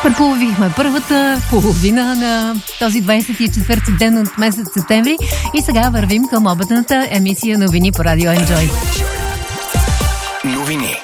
Преполовихме първата половина на този 24-ти ден от месец септември и сега вървим към обедната емисия новини по Радио Enjoy. Новини.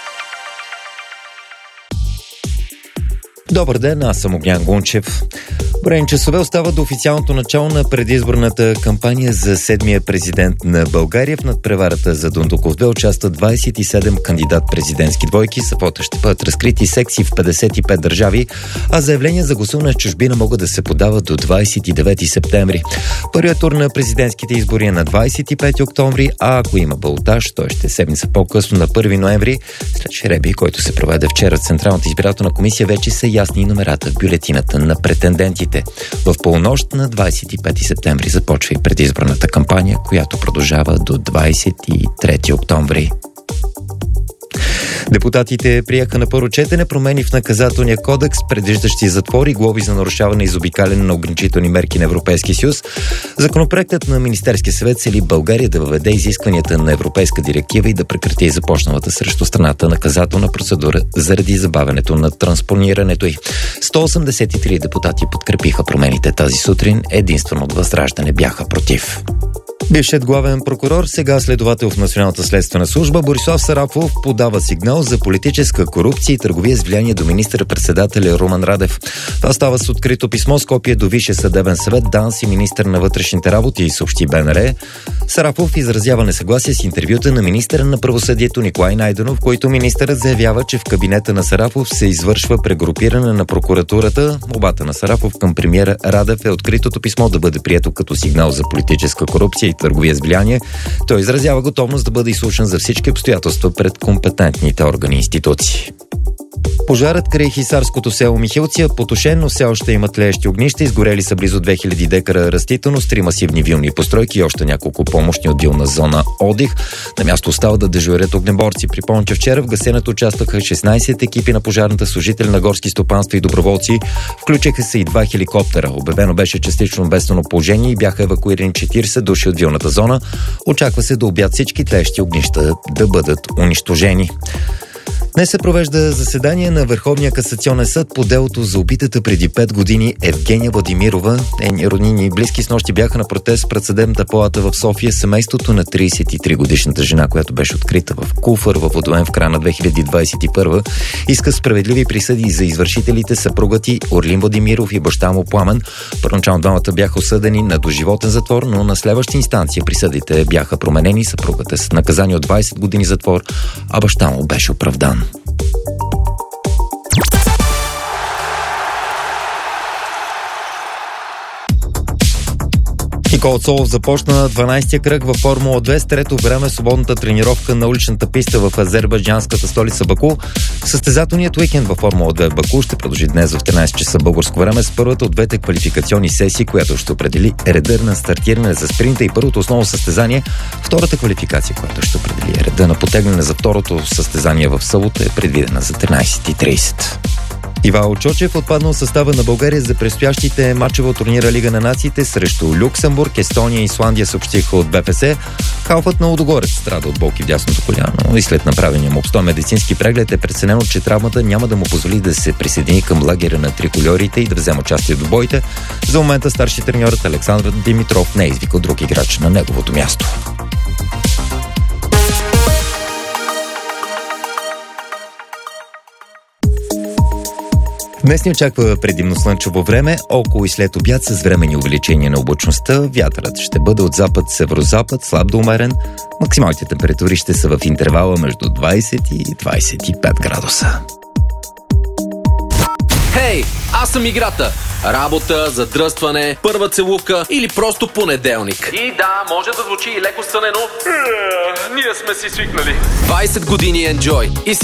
Добър ден, аз съм Огнян Гунчев. Броени часове остава до официалното начало на предизборната кампания за 7-я президент на България. В надпреварата за Дондуков 2 участват 27 кандидат-президентски двойки. Съвота ще бъдат разкрити секции в 55 държави, а заявления за гласуване в чужбина могат да се подават до 29 септември. Първият тур на президентските избори е на 25 октомври, а ако има балотаж, той ще е седмица по-късно на 1 ноември. След жребий, който се проведе вчера в Централната избирателна комисия, вече са ясни номерата в бюлетината на претендентите. В полунощ на 25 септември започва и предизборната кампания, която продължава до 23 октомври. Депутатите приеха на първо четене промени в наказателния кодекс, предвиждащи затвори и глоби за нарушаване и заобикаляне на ограничителни мерки на Европейския съюз. Законопроектът на Министерския съвет цели България да въведе изискванията на европейска директива и да прекрати започналата срещу страната наказателна процедура заради забавянето на транспонирането й. 183 депутати подкрепиха промените тази сутрин, единствено от ВЪЗРАЖДАНЕ бяха против. Бившият главен прокурор, сега следовател в Националната следствена служба, Борислав Сарафов подава сигнал за политическа корупция и търговия с влияние до министър-председателя Румен Радев. Това става с открито писмо с копие до Висшия съдебен съвет, ДАНС и министър на вътрешните работи, и съобщи БНР. Сарафов изразява несъгласие с интервюта на министъра на правосъдието Николай Найденов, в който министърът заявява, че в кабинета на Сарафов се извършва прегрупиране на прокуратурата. Молбата на Сарафов към премиера Радев е откритото писмо да бъде прието като сигнал за политическа корупция и търговия с влияние. Той изразява готовност да бъде изслушан за всички обстоятелства пред компетентните органи и институции. Пожарът край хисарското село Михилция потушен, но все още има тлеещи огнища. Изгорели са близо 2000 декара растителност, 3 масивни вилни постройки и още няколко помощни от вилна зона отдих. На място остава да дежурят огнеборци. Припомням, че вчера в гасенето участваха 16 екипи на пожарната, служители на горски стопанства и доброволци. Включиха се и 2 хеликоптера. Обявено беше частично бедствено положение и бяха евакуирани 40 души от вилната зона. Очаква се до обяд всички тлеещи огнища да бъдат унищожени. Днес се провежда заседание на Върховния касационен съд по делото за убитата преди 5 години Евгения Владимирова. Нейни роднини и близки снощи бяха на протест пред съдебната палата в София. Семейството на 33-годишната жена, която беше открита в куфър във водоем в края на 2021, иска справедливи присъди за извършителите, съпругът й Орлин Владимиров и баща му Пламен. Първоначално двамата бяха осъдени на доживотен затвор, но на следваща инстанция присъдите бяха променени. Съпругът е с наказание от 20 години затвор, а баща му беше оправдан. Никола Цолов започна 12-я кръг във Формула 2 с трето време свободната тренировка на уличната писта в азербайджанската столица Баку. Състезателният уикенд във Формула 2 в Баку ще продължи днес в 13 часа българско време с първата от двете квалификационни сесии, която ще определи реда на стартиране за спринта и първото основно състезание. Втората квалификация, която ще определи реда на потегляне за второто състезание в събота, е предвидена за 13:30. Ивайло Чочев отпадна от състава на България за предстоящите мачове от турнира Лига на нациите срещу Люксембург, Естония и Исландия, съобщиха от БФС. Халфът на Лудогорец страда от болки в дясното коляно и след направения му обстоен медицински преглед е преценено, че травмата няма да му позволи да се присъедини към лагера на трикольорите и да вземе участие в боите. За момента старши треньорът Александър Димитров не е извикал друг играч на неговото място. Днес ни очаква предимно слънчево време, около и след обяд с временни увеличения на облачността. Вятърът ще бъде от запад-северозапад, слаб до умерен. Максималните температури ще са в интервала между 20 и 25 градуса. Хей, аз съм играта. Работа, задръстване, първа целувка или просто понеделник. И да, може да звучи и леко стънено. Ние сме си свикнали. 20 години Enjoy и